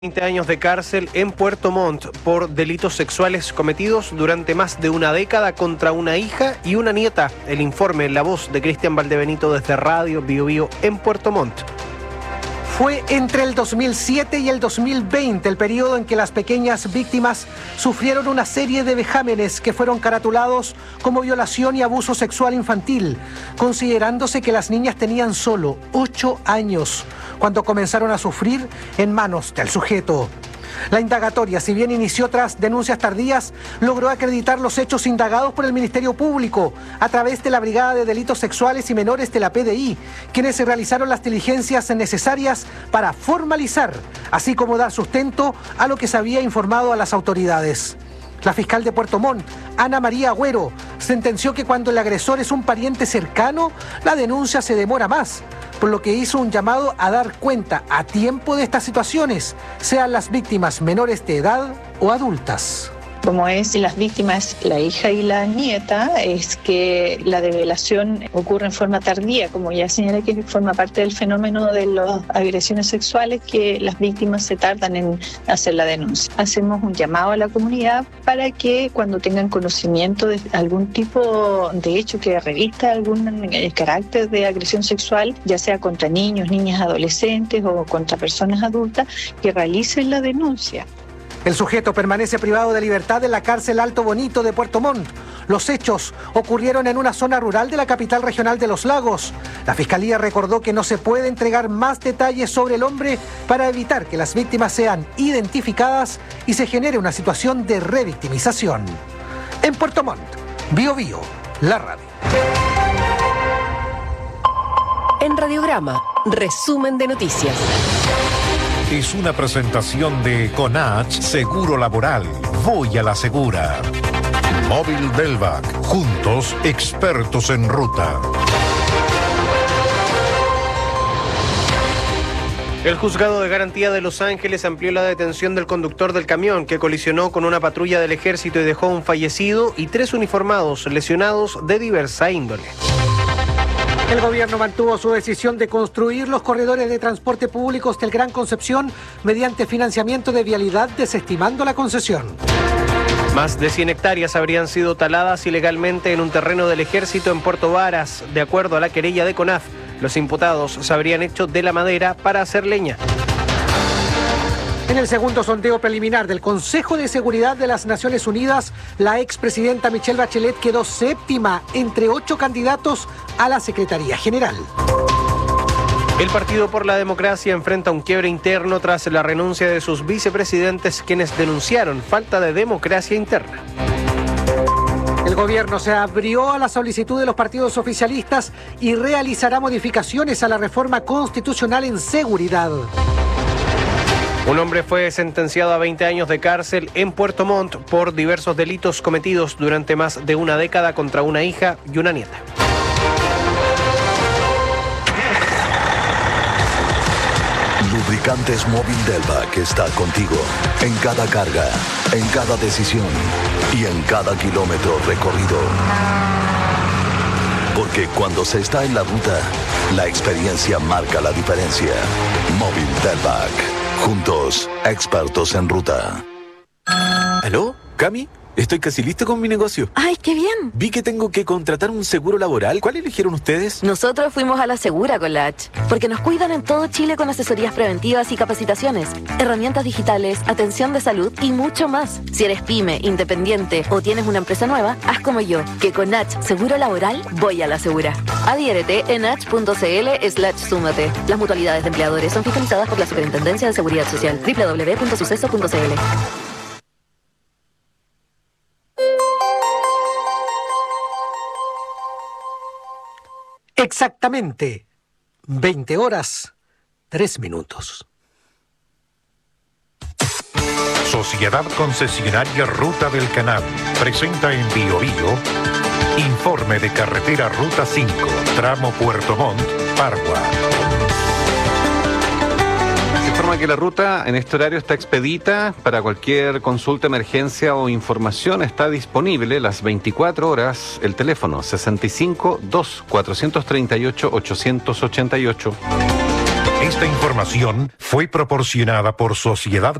20 años de cárcel en Puerto Montt por delitos sexuales cometidos durante más de una década contra una hija y una nieta. El informe en la voz de Cristian Valdebenito desde Radio Bio Bio en Puerto Montt. Fue entre el 2007 y el 2020 el periodo en que las pequeñas víctimas sufrieron una serie de vejámenes que fueron caratulados como violación y abuso sexual infantil, considerándose que las niñas tenían solo 8 años cuando comenzaron a sufrir en manos del sujeto. La indagatoria, si bien inició tras denuncias tardías, logró acreditar los hechos indagados por el Ministerio Público a través de la Brigada de Delitos Sexuales y Menores de la PDI, quienes realizaron las diligencias necesarias para formalizar, así como dar sustento a lo que se había informado a las autoridades. La fiscal de Puerto Montt, Ana María Agüero, sentenció que cuando el agresor es un pariente cercano, la denuncia se demora más, por lo que hizo un llamado a dar cuenta a tiempo de estas situaciones, sean las víctimas menores de edad o adultas. Como es las víctimas, la hija y la nieta, es que la develación ocurre en forma tardía, como ya señalé, que forma parte del fenómeno de las agresiones sexuales, que las víctimas se tardan en hacer la denuncia. Hacemos un llamado a la comunidad para que cuando tengan conocimiento de algún tipo de hecho que revista algún carácter de agresión sexual, ya sea contra niños, niñas, adolescentes o contra personas adultas, que realicen la denuncia. El sujeto permanece privado de libertad en la cárcel Alto Bonito de Puerto Montt. Los hechos ocurrieron en una zona rural de la capital regional de Los Lagos. La Fiscalía recordó que no se puede entregar más detalles sobre el hombre para evitar que las víctimas sean identificadas y se genere una situación de revictimización. En Puerto Montt, Bio Bio, la radio. En Radiograma, resumen de noticias. Es una presentación de Conach Seguro Laboral. Voy a la segura. Móvil Delvac. Juntos, expertos en ruta. El juzgado de garantía de Los Ángeles amplió la detención del conductor del camión que colisionó con una patrulla del ejército y dejó un fallecido y 3 uniformados lesionados de diversa índole. El gobierno mantuvo su decisión de construir los corredores de transporte públicos del Gran Concepción mediante financiamiento de vialidad, desestimando la concesión. Más de 100 hectáreas habrían sido taladas ilegalmente en un terreno del ejército en Puerto Varas. De acuerdo a la querella de CONAF, los imputados se habrían hecho de la madera para hacer leña. En el segundo sondeo preliminar del Consejo de Seguridad de las Naciones Unidas, la expresidenta Michelle Bachelet quedó séptima entre 8 candidatos a la Secretaría General. El Partido por la Democracia enfrenta un quiebre interno tras la renuncia de sus vicepresidentes, quienes denunciaron falta de democracia interna. El gobierno se abrió a la solicitud de los partidos oficialistas y realizará modificaciones a la reforma constitucional en seguridad. Un hombre fue sentenciado a 20 años de cárcel en Puerto Montt por diversos delitos cometidos durante más de una década contra una hija y una nieta. Lubricantes Móvil Delvac está contigo en cada carga, en cada decisión y en cada kilómetro recorrido. Porque cuando se está en la ruta, la experiencia marca la diferencia. Móvil Delvac. Juntos, expertos en ruta. ¿Aló? ¿Cami? Estoy casi listo con mi negocio. ¡Ay, qué bien! Vi que tengo que contratar un seguro laboral. ¿Cuál eligieron ustedes? Nosotros fuimos a la Segura con la H, porque nos cuidan en todo Chile con asesorías preventivas y capacitaciones, herramientas digitales, atención de salud y mucho más. Si eres pyme, independiente o tienes una empresa nueva, haz como yo, que con H Seguro Laboral voy a la Segura. Adhiérete en h.cl/súmate. Las mutualidades de empleadores son fiscalizadas por la Superintendencia de Seguridad Social. www.suceso.cl. Exactamente 20 horas, 3 minutos. Sociedad Concesionaria Ruta del Canal presenta en Bio Bio informe de carretera Ruta 5, tramo Puerto Montt, Pargua. Informa que la ruta en este horario está expedita. Para cualquier consulta, emergencia o información está disponible las 24 horas el teléfono 65 2 438 888. Esta información fue proporcionada por Sociedad